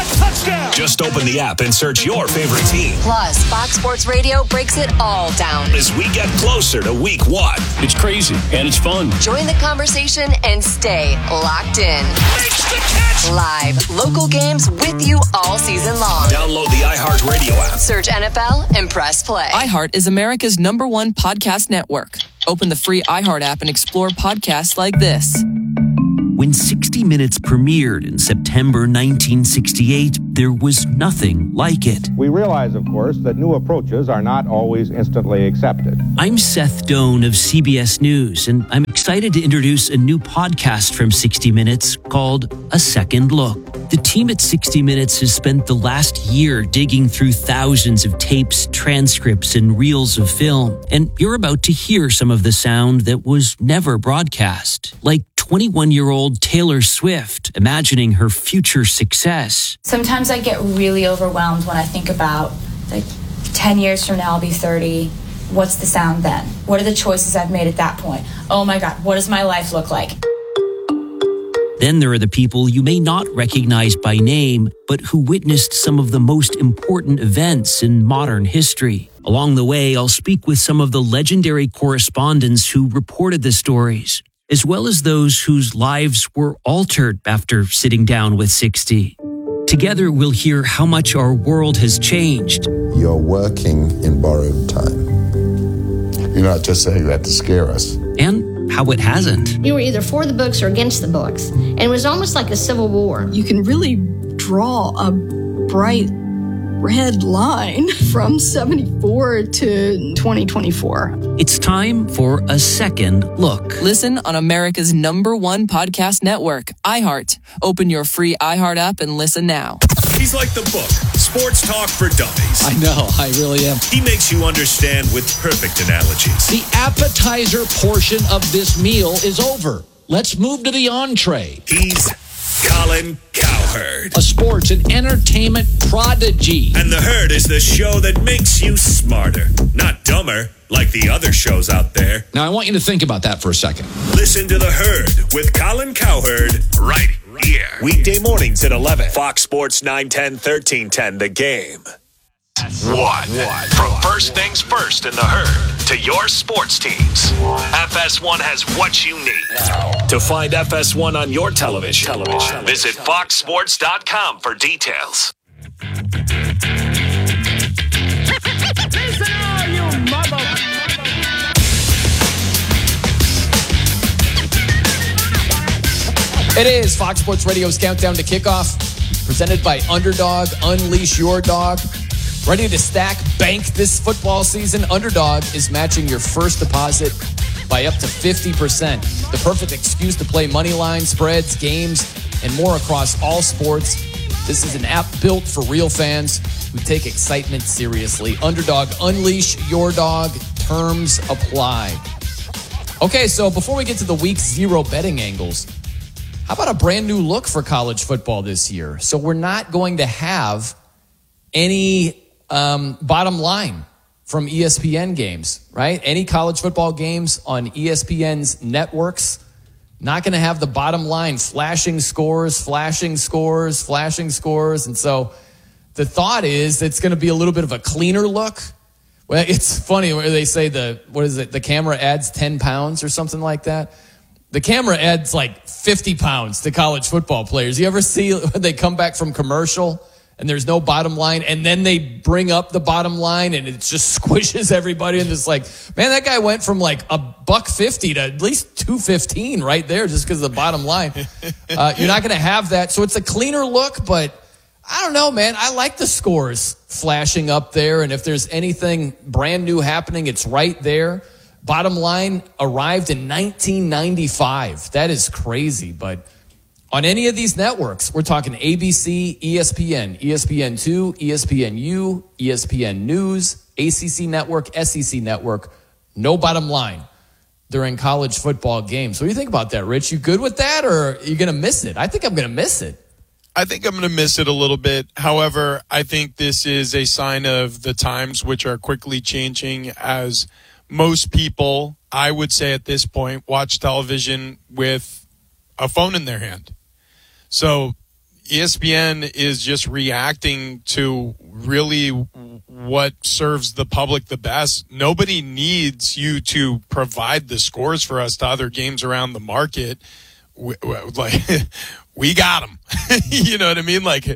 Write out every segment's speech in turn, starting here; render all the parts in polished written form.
touchdown. Just open the app and search your favorite team. Plus, Fox Sports Radio breaks it all down as we get closer to week 1. It's crazy and it's fun. Join the conversation and stay locked in. Makes the catch. Live, local games with you all season long. Download the iHeartRadio app. Search NFL and press play. iHeart is America's #1 podcast network. Open the free iHeart app and explore podcasts like this. When 60 Minutes premiered in September 1968, there was nothing like it. We realize, of course, that new approaches are not always instantly accepted. I'm Seth Doan of CBS News, and I'm excited to introduce a new podcast from 60 Minutes called A Second Look. The team at 60 Minutes has spent the last year digging through thousands of tapes, transcripts, and reels of film, and you're about to hear some of the sound that was never broadcast, like 21-year-old Taylor Swift imagining her future success. Sometimes I get really overwhelmed when I think about, 10 years from now I'll be 30. What's the sound then? What are the choices I've made at that point? Oh my God, what does my life look like? Then there are the people you may not recognize by name, but who witnessed some of the most important events in modern history. Along the way, I'll speak with some of the legendary correspondents who reported the stories, as well as those whose lives were altered after sitting down with 60. Together, we'll hear how much our world has changed. You're working in borrowed time. You're not just saying that to scare us. And how it hasn't. You were either for the books or against the books. And it was almost like a civil war. You can really draw a bright red line from 74 to 2024. It's time for A Second Look. Listen on America's #1 podcast network, iHeart. Open your free iHeart app and listen now. He's like the book, Sports Talk for Dummies. I know, I really am. He makes you understand with perfect analogies. The appetizer portion of this meal is over. Let's move to the entree. He's Colin Cowherd. A sports and entertainment prodigy. And The Herd is the show that makes you smarter, not dumber, like the other shows out there. Now, I want you to think about that for a second. Listen to The Herd with Colin Cowherd right here. Weekday mornings at 11. Fox Sports 910, 1310, The Game. What? From first things first in The Herd to your sports teams, FS1 has what you need. To find FS1 on your television, visit foxsports.com for details. It is Fox Sports Radio's Countdown to Kickoff, presented by Underdog. Unleash your dog. Ready to stack bank this football season? Underdog is matching your first deposit by up to 50%. The perfect excuse to play money line, spreads, games, and more across all sports. This is an app built for real fans who take excitement seriously. Underdog, unleash your dog. Terms apply. Okay, so before we get to the week 0 betting angles, how about a brand new look for college football this year? So we're not going to have any bottom line from ESPN games, right? Any college football games on ESPN's networks, not going to have the bottom line, flashing scores. And so the thought is it's going to be a little bit of a cleaner look. Well, it's funny where they say the camera adds 10 pounds or something like that. The camera adds like 50 pounds to college football players. You ever see when they come back from commercial and there's no bottom line, and then they bring up the bottom line and it just squishes everybody, and it's like, man, that guy went from like $1.50 to at least $2.15 right there just because of the bottom line. You're not going to have that. So it's a cleaner look, but I don't know, man. I like the scores flashing up there, and if there's anything brand new happening, it's right there. Bottom line arrived in 1995. That is crazy, but on any of these networks, we're talking ABC, ESPN, ESPN2, ESPNU, ESPN News, ACC Network, SEC Network, no bottom line during college football games. What do you think about that, Rich? You good with that, or are you going to miss it? I think I'm going to miss it. I think I'm going to miss it a little bit. However, I think this is a sign of the times, which are quickly changing, as most people, I would say at this point, watch television with a phone in their hand. So ESPN is just reacting to really what serves the public the best. Nobody needs you to provide the scores for us to other games around the market. We got them. You know what I mean? Like,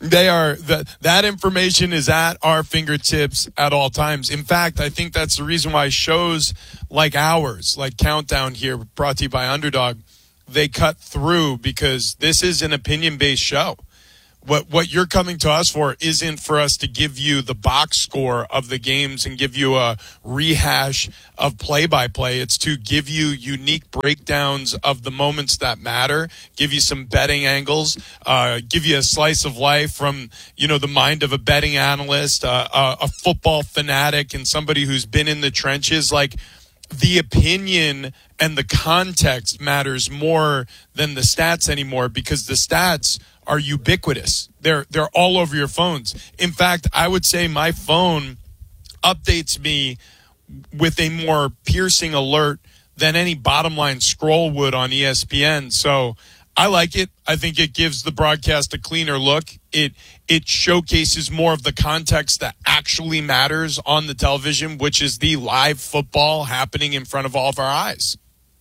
that information is at our fingertips at all times. In fact, I think that's the reason why shows like ours, like Countdown here, brought to you by Underdog, they cut through, because this is an opinion-based show. What you're coming to us for isn't for us to give you the box score of the games and give you a rehash of play-by-play. It's to give you unique breakdowns of the moments that matter, give you some betting angles, give you a slice of life from, the mind of a betting analyst, a football fanatic, and somebody who's been in the trenches. Like, the opinion and the context matters more than the stats anymore, because the stats are ubiquitous. They're all over your phones. In fact, I would say my phone updates me with a more piercing alert than any bottom line scroll would on ESPN. So I like it. I think it gives the broadcast a cleaner look. It showcases more of the context that actually matters on the television, which is the live football happening in front of all of our eyes.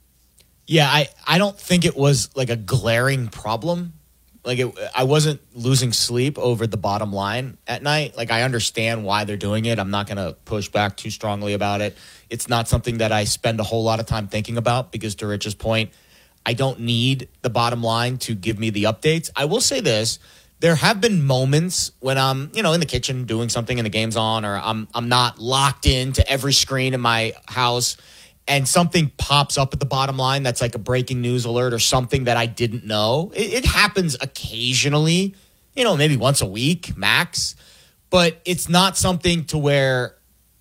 Yeah, I don't think it was like a glaring problem. Like, I wasn't losing sleep over the bottom line at night. Like, I understand why they're doing it. I'm not going to push back too strongly about it. It's not something that I spend a whole lot of time thinking about, because to Rich's point, I don't need the bottom line to give me the updates. I will say this. There have been moments when I'm, in the kitchen doing something and the game's on, or I'm not locked into every screen in my house, and something pops up at the bottom line that's like a breaking news alert or something that I didn't know. It happens occasionally, maybe once a week max, but it's not something to where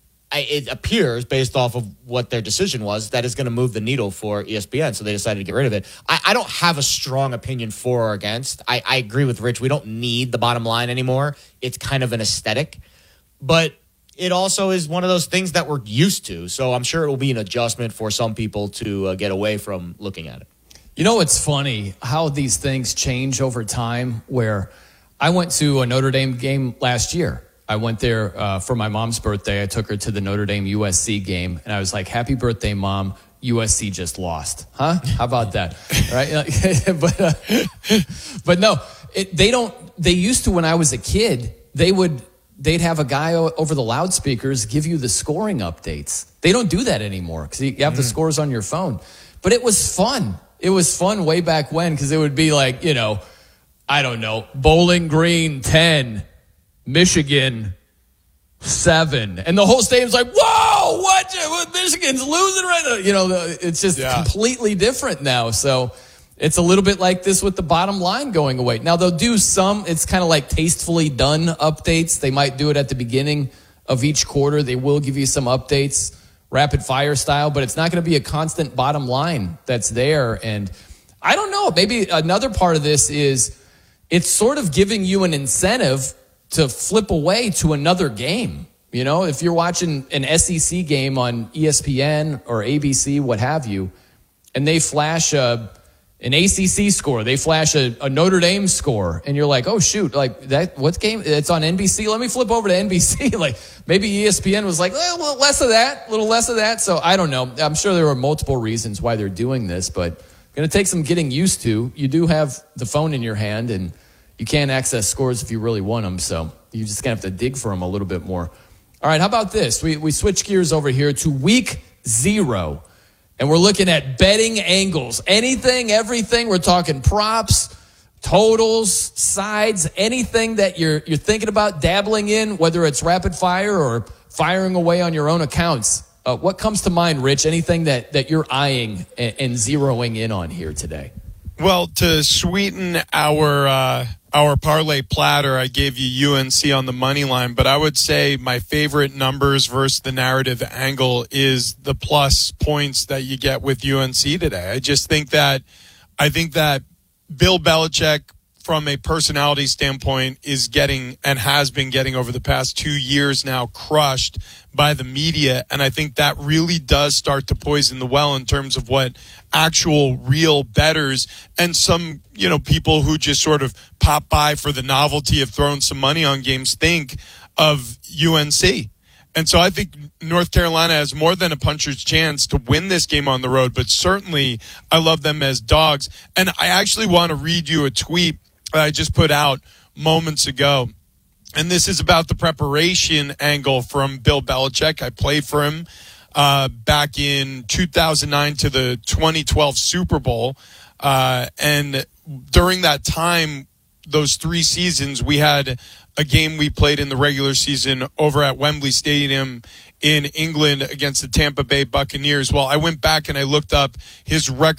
it appears, based off of what their decision was, that is going to move the needle for ESPN, so they decided to get rid of it. I don't have a strong opinion for or against. I agree with Rich. We don't need the bottom line anymore. It's kind of an aesthetic, but it also is one of those things that we're used to. So I'm sure it will be an adjustment for some people to get away from looking at it. It's funny how these things change over time, where I went to a Notre Dame game last year. I went there for my mom's birthday. I took her to the Notre Dame USC game, and I was like, happy birthday, Mom. USC just lost. Huh? How about that? Right? But no, they used to, when I was a kid, they'd have a guy over the loudspeakers give you the scoring updates. They don't do that anymore, because you have the scores on your phone. But it was fun. It was fun way back when, because it would be like, I don't know, Bowling Green 10, Michigan 7. And the whole stadium's like, whoa, what? Michigan's losing right now. It's just completely different now. So it's a little bit like this with the bottom line going away. Now, they'll do some, it's kind of like tastefully done updates. They might do it at the beginning of each quarter. They will give you some updates, rapid fire style, but it's not going to be a constant bottom line that's there. And I don't know, maybe another part of this is it's sort of giving you an incentive to flip away to another game. If you're watching an SEC game on ESPN or ABC, what have you, and they flash an ACC score, they flash a Notre Dame score, and you're like, oh shoot, like that, what game? It's on NBC. Let me flip over to NBC. Like, maybe ESPN was like, a little less of that. So I don't know. I'm sure there are multiple reasons why they're doing this, but going to take some getting used to. You do have the phone in your hand, and you can't access scores if you really want them. So you're just going to have to dig for them a little bit more. All right, how about this? We switch gears over here to week 0. And we're looking at betting angles. Anything, everything. We're talking props, totals, sides, anything that you're thinking about dabbling in, whether it's rapid fire or firing away on your own accounts. What comes to mind, Rich? Anything that you're eyeing and zeroing in on here today? Well, to sweeten our parlay platter, I gave you UNC on the money line, but I would say my favorite numbers versus the narrative angle is the plus points that you get with UNC today. I think that Bill Belichick, from a personality standpoint, is getting and has been getting over the past 2 years now crushed by the media. And I think that really does start to poison the well in terms of what actual real bettors and some, people who just sort of pop by for the novelty of throwing some money on games think of UNC. And so I think North Carolina has more than a puncher's chance to win this game on the road, but certainly I love them as dogs. And I actually want to read you a tweet that I just put out moments ago. And this is about the preparation angle from Bill Belichick. I played for him back in 2009 to the 2012 Super Bowl. And during that time, those 3 seasons, we had a game we played in the regular season over at Wembley Stadium in England against the Tampa Bay Buccaneers. Well, I went back and I looked up his record